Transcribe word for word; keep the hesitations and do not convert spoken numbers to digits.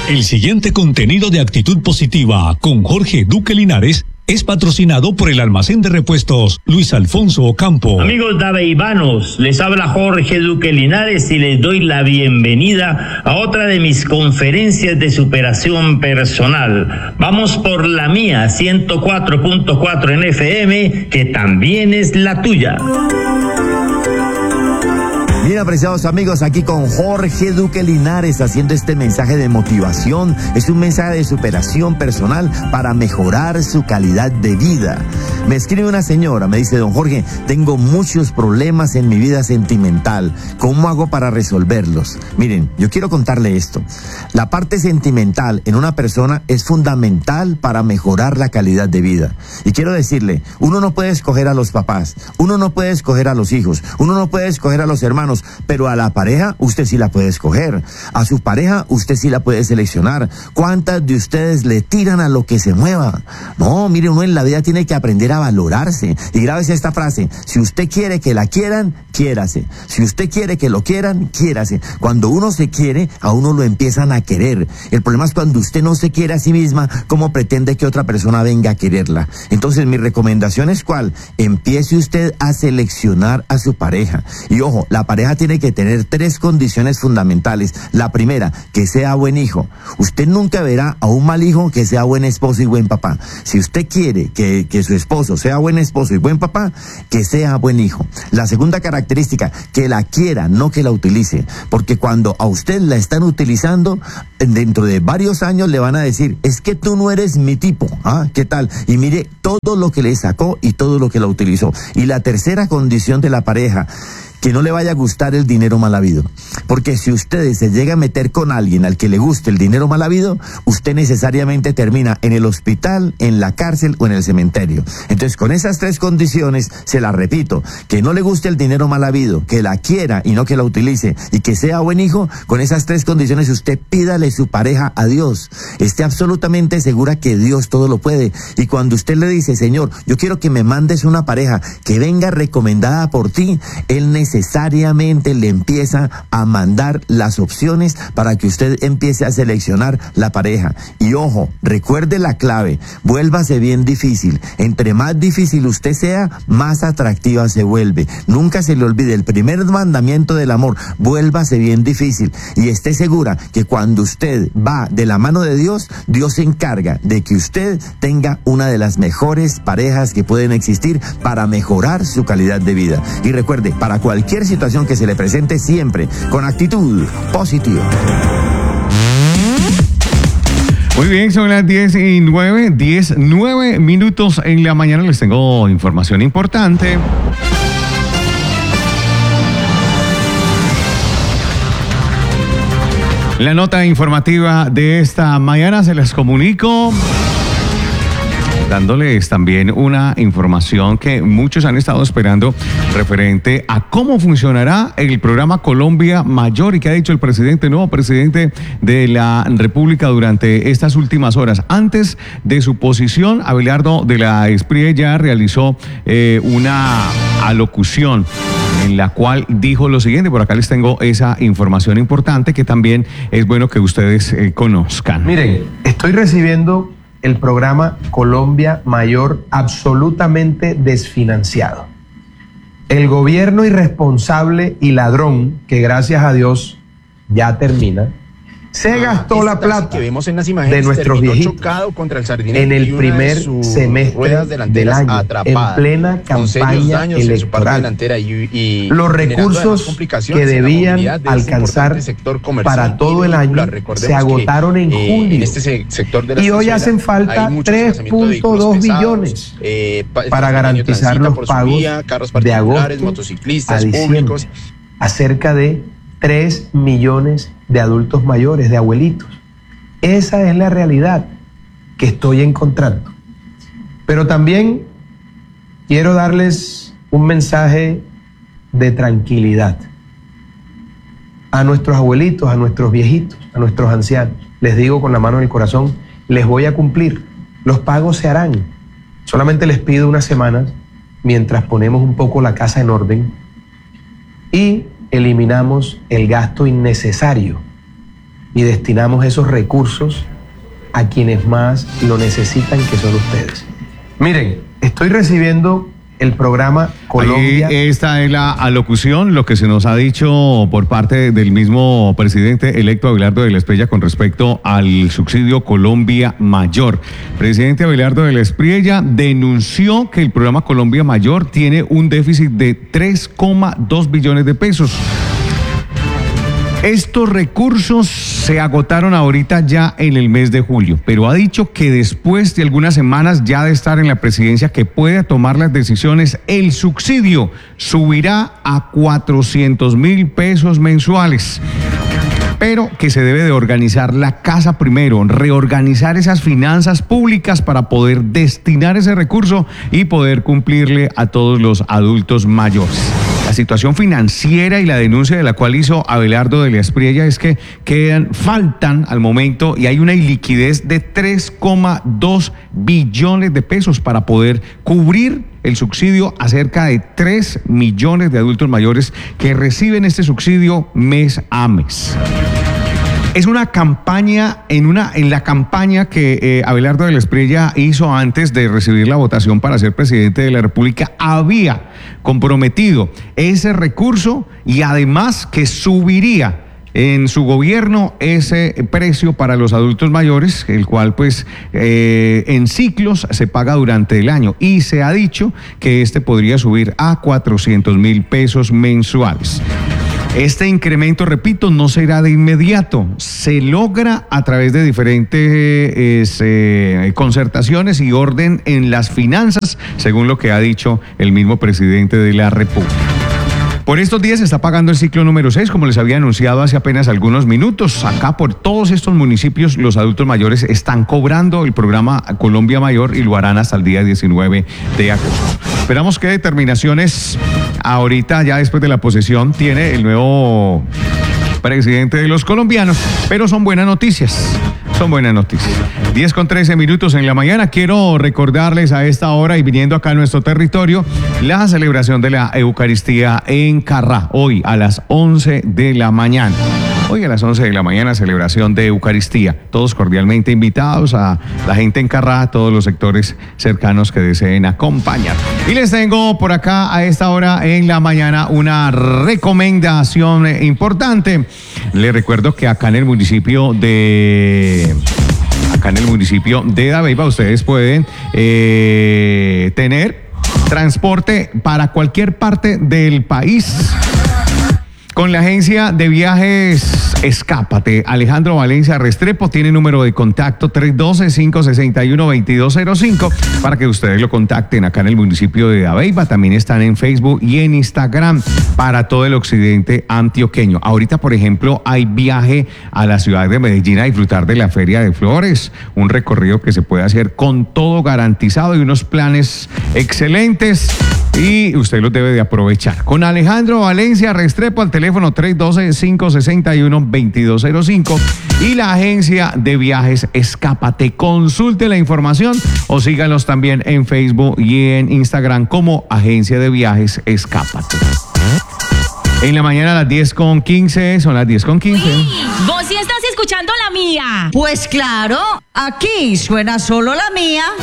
El siguiente contenido de Actitud Positiva con Jorge Duque Linares es patrocinado por el almacén de repuestos Luis Alfonso Ocampo. Amigos daveivanos, les habla Jorge Duque Linares y les doy la bienvenida a otra de mis conferencias de superación personal. Vamos por la mía, ciento cuatro punto cuatro en F M, que también es la tuya. Bien, apreciados amigos, aquí con Jorge Duque Linares haciendo este mensaje de motivación. Es un mensaje de superación personal para mejorar su calidad de vida. Me escribe una señora, me dice: don Jorge, tengo muchos problemas en mi vida sentimental. ¿Cómo hago para resolverlos? Miren, yo quiero contarle esto. La parte sentimental en una persona es fundamental para mejorar la calidad de vida. Y quiero decirle, uno no puede escoger a los papás, uno no puede escoger a los hijos, uno no puede escoger a los hermanos, pero a la pareja usted sí la puede escoger. A su pareja usted sí la puede seleccionar. ¿Cuántas de ustedes le tiran a lo que se mueva? No, mire, uno en la vida tiene que aprender a valorarse. Y grábese esta frase: si usted quiere que la quieran, quiérase. Si usted quiere que lo quieran, quiérase. Cuando uno se quiere, a uno lo empiezan a querer. El problema es cuando usted no se quiere a sí misma, ¿cómo pretende que otra persona venga a quererla? Entonces mi recomendación es ¿cuál? Empiece usted a seleccionar a su pareja. Y ojo, la pareja tiene que tener tres condiciones fundamentales. La primera, que sea buen hijo. Usted nunca verá a un mal hijo que sea buen esposo y buen papá. Si usted quiere que, que su esposo sea buen esposo y buen papá, que sea buen hijo. La segunda característica, que la quiera, no que la utilice. Porque cuando a usted la están utilizando, dentro de varios años le van a decir: es que tú no eres mi tipo. ¿Ah? ¿Qué tal? Y mire todo lo que le sacó y todo lo que la utilizó. Y la tercera condición de la pareja, que no le vaya a gustar el dinero mal habido. Porque si usted se llega a meter con alguien al que le guste el dinero mal habido, usted necesariamente termina en el hospital, en la cárcel o en el cementerio. Entonces, con esas tres condiciones, se las repito: que no le guste el dinero mal habido, que la quiera y no que la utilice, y que sea buen hijo. Con esas tres condiciones, usted pídale su pareja a Dios. Esté absolutamente segura que Dios todo lo puede. Y cuando usted le dice: Señor, yo quiero que me mandes una pareja que venga recomendada por ti, Él necesita necesariamente le empieza a mandar las opciones para que usted empiece a seleccionar la pareja. Y ojo, recuerde la clave: vuélvase bien difícil. Entre más difícil usted sea, más atractiva se vuelve. Nunca se le olvide el primer mandamiento del amor: vuélvase bien difícil. Y esté segura que cuando usted va de la mano de Dios, Dios se encarga de que usted tenga una de las mejores parejas que pueden existir para mejorar su calidad de vida. Y recuerde, para cualquier Cualquier situación que se le presente, siempre con actitud positiva. Muy bien, son las diez y nueve, diez, nueve minutos en la mañana. Les tengo información importante. La nota informativa de esta mañana se les comunico, dándoles también una información que muchos han estado esperando referente a cómo funcionará el programa Colombia Mayor y que ha dicho el presidente, nuevo presidente de la República durante estas últimas horas. Antes de su posición, Abelardo de la Espriella ya realizó eh, una alocución en la cual dijo lo siguiente. Por acá les tengo esa información importante que también es bueno que ustedes eh, conozcan. Miren, estoy recibiendo el programa Colombia Mayor absolutamente desfinanciado. El gobierno irresponsable y ladrón, que gracias a Dios ya termina, se ah, gastó la plata que vemos en las imágenes, de nuestros viejitos contra el en el primer semestre del año, en plena campaña electoral. Y, y los recursos que debían alcanzar este para todo el año se agotaron en eh, julio. En este sector de la y hoy hacen falta tres punto dos billones eh, pa, para garantizar los pagos vía, de agosto a diciembre a cerca de tres millones de adultos mayores, de abuelitos. Esa es la realidad que estoy encontrando. Pero también quiero darles un mensaje de tranquilidad a nuestros abuelitos, a nuestros viejitos, a nuestros ancianos. Les digo con la mano en el corazón, les voy a cumplir. Los pagos se harán. Solamente les pido unas semanas mientras ponemos un poco la casa en orden y eliminamos el gasto innecesario y destinamos esos recursos a quienes más lo necesitan, que son ustedes. Miren, estoy recibiendo el programa Colombia. Ahí esta es la alocución, lo que se nos ha dicho por parte del mismo presidente electo Abelardo de la Espriella con respecto al subsidio Colombia Mayor. Presidente Abelardo de la Espriella denunció que el programa Colombia Mayor tiene un déficit de tres coma dos billones de pesos. Estos recursos se agotaron ahorita ya en el mes de julio, pero ha dicho que después de algunas semanas ya de estar en la presidencia que pueda tomar las decisiones, el subsidio subirá a cuatrocientos mil pesos mensuales. Pero que se debe de organizar la casa primero, reorganizar esas finanzas públicas para poder destinar ese recurso y poder cumplirle a todos los adultos mayores. La situación financiera y la denuncia de la cual hizo Abelardo de la Espriella es que quedan, faltan al momento y hay una iliquidez de tres coma dos billones de pesos para poder cubrir el subsidio a cerca de tres millones de adultos mayores que reciben este subsidio mes a mes. Es una campaña, en una en la campaña que eh, Abelardo de la Espriella hizo antes de recibir la votación para ser presidente de la República, había comprometido ese recurso y además que subiría en su gobierno ese precio para los adultos mayores, el cual pues eh, en ciclos se paga durante el año y se ha dicho que este podría subir a cuatrocientos mil pesos mensuales. Este incremento, repito, no será de inmediato, se logra a través de diferentes eh, concertaciones y orden en las finanzas, según lo que ha dicho el mismo presidente de la República. Por estos días se está pagando el ciclo número seis, como les había anunciado hace apenas algunos minutos. Acá por todos estos municipios los adultos mayores están cobrando el programa Colombia Mayor y lo harán hasta el día diecinueve de agosto. Esperamos que determinaciones ahorita, ya después de la posesión, tiene el nuevo presidente de los colombianos, pero son buenas noticias. Son buenas noticias. diez con trece minutos en la mañana. Quiero recordarles a esta hora y viniendo acá a nuestro territorio, la celebración de la Eucaristía en Carrá, hoy a las once de la mañana. Hoy a las once de la mañana, celebración de Eucaristía. Todos cordialmente invitados, a la gente en Carrá, a todos los sectores cercanos que deseen acompañar. Y les tengo por acá a esta hora en la mañana una recomendación importante. Les recuerdo que acá en el municipio de... Acá en el municipio de Dabeiba ustedes pueden eh, tener transporte para cualquier parte del país con la agencia de viajes Escápate. Alejandro Valencia Restrepo tiene número de contacto tres uno dos, cinco seis uno, dos dos cero cinco para que ustedes lo contacten acá en el municipio de Dabeiba. También están en Facebook y en Instagram para todo el occidente antioqueño. Ahorita, por ejemplo, hay viaje a la ciudad de Medellín a disfrutar de la Feria de Flores, un recorrido que se puede hacer con todo garantizado y unos planes excelentes y usted los debe de aprovechar. Con Alejandro Valencia Restrepo al teléfono tres uno dos, cinco seis uno, dos dos cero cinco y la agencia de viajes Escápate. Consulte la información o síganos también en Facebook y en Instagram como agencia de viajes Escápate. En la mañana a las diez con quince, son las diez con quince. Uy, vos sí estás escuchando la mía. Pues claro, aquí suena solo la mía.